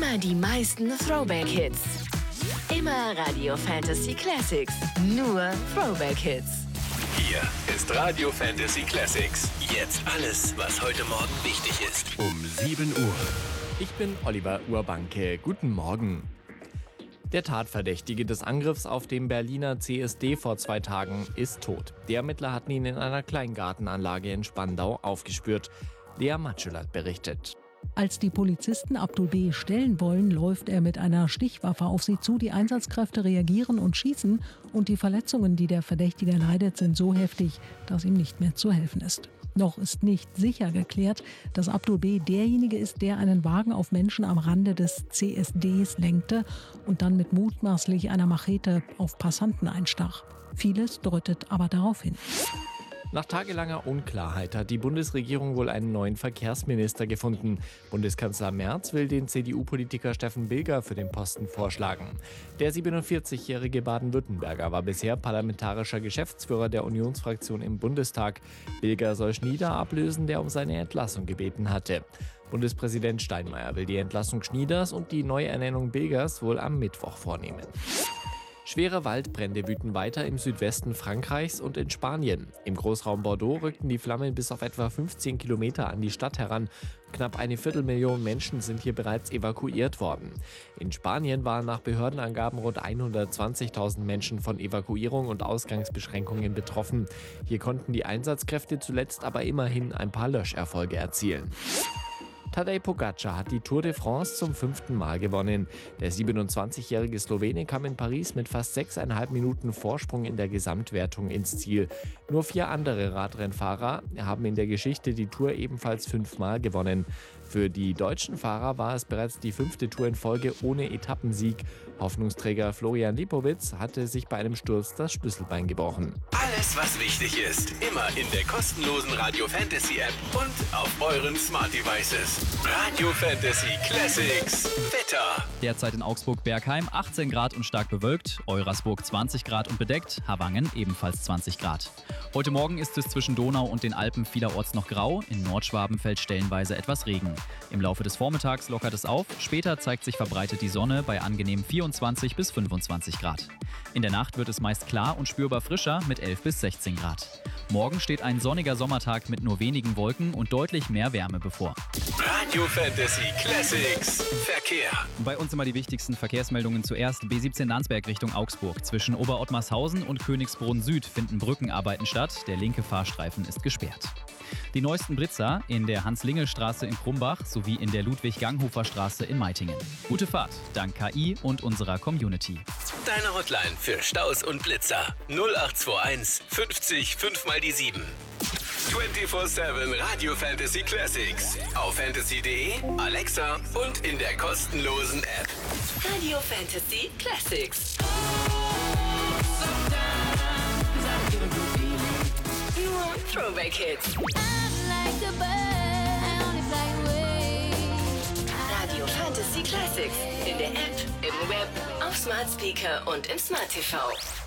Immer die meisten Throwback-Hits. Immer Radio Fantasy Classics. Nur Throwback-Hits. Hier ist Radio Fantasy Classics. Jetzt alles, was heute Morgen wichtig ist. Um 7 Uhr. Ich bin Oliver Urbanke. Guten Morgen. Der Tatverdächtige des Angriffs auf den Berliner CSD vor 2 Tagen ist tot. Die Ermittler hatten ihn in einer Kleingartenanlage in Spandau aufgespürt. Lea Matschulat berichtet. Als die Polizisten Abdul B. stellen wollen, läuft er mit einer Stichwaffe auf sie zu. Die Einsatzkräfte reagieren und schießen. Und die Verletzungen, die der Verdächtige leidet, sind so heftig, dass ihm nicht mehr zu helfen ist. Noch ist nicht sicher geklärt, dass Abdul B. derjenige ist, der einen Wagen auf Menschen am Rande des CSDs lenkte und dann mit mutmaßlich einer Machete auf Passanten einstach. Vieles deutet aber darauf hin. Nach tagelanger Unklarheit hat die Bundesregierung wohl einen neuen Verkehrsminister gefunden. Bundeskanzler Merz will den CDU-Politiker Steffen Bilger für den Posten vorschlagen. Der 47-jährige Baden-Württemberger war bisher parlamentarischer Geschäftsführer der Unionsfraktion im Bundestag. Bilger soll Schnieder ablösen, der um seine Entlassung gebeten hatte. Bundespräsident Steinmeier will die Entlassung Schnieders und die Neuernennung Bilgers wohl am Mittwoch vornehmen. Schwere Waldbrände wüten weiter im Südwesten Frankreichs und in Spanien. Im Großraum Bordeaux rückten die Flammen bis auf etwa 15 Kilometer an die Stadt heran. Knapp 250.000 Menschen sind hier bereits evakuiert worden. In Spanien waren nach Behördenangaben rund 120.000 Menschen von Evakuierung und Ausgangsbeschränkungen betroffen. Hier konnten die Einsatzkräfte zuletzt aber immerhin ein paar Löscherfolge erzielen. Tadej Pogačar hat die Tour de France zum 5. Mal gewonnen. Der 27-jährige Slowene kam in Paris mit fast 6,5 Minuten Vorsprung in der Gesamtwertung ins Ziel. Nur 4 andere Radrennfahrer haben in der Geschichte die Tour ebenfalls 5-mal gewonnen. Für die deutschen Fahrer war es bereits die 5. Tour in Folge ohne Etappensieg. Hoffnungsträger Florian Lipowitz hatte sich bei einem Sturz das Schlüsselbein gebrochen. Alles, was wichtig ist, immer in der kostenlosen Radio Fantasy App und auf euren Smart Devices. Radio Fantasy Classics. Wetter. Derzeit in Augsburg-Bergheim 18 Grad und stark bewölkt, Eurasburg 20 Grad und bedeckt, Havangen ebenfalls 20 Grad. Heute Morgen ist es zwischen Donau und den Alpen vielerorts noch grau, in Nordschwaben fällt stellenweise etwas Regen. Im Laufe des Vormittags lockert es auf, später zeigt sich verbreitet die Sonne bei angenehm 24 bis 25 Grad. In der Nacht wird es meist klar und spürbar frischer mit 11 bis 16 Grad. Morgen steht ein sonniger Sommertag mit nur wenigen Wolken und deutlich mehr Wärme bevor. Radio Fantasy Classics. Verkehr. Bei uns immer die wichtigsten Verkehrsmeldungen zuerst. B17 Landsberg Richtung Augsburg. Zwischen Oberottmarshausen und Königsbrunn Süd finden Brückenarbeiten statt. Der linke Fahrstreifen ist gesperrt. Die neuesten Blitzer in der Hans-Lingel-Straße in Krumbach sowie in der Ludwig-Ganghofer-Straße in Meitingen. Gute Fahrt, dank KI und unserer Community. Deine Hotline für Staus und Blitzer 0821 50 5 mal die 7. 24/7 Radio Fantasy Classics. Auf fantasy.de, Alexa und in der kostenlosen App. Radio Fantasy Classics. Nur Throwback-Hits. Radio Fantasy Classics. In der App, im Web, auf Smart Speaker und im Smart TV.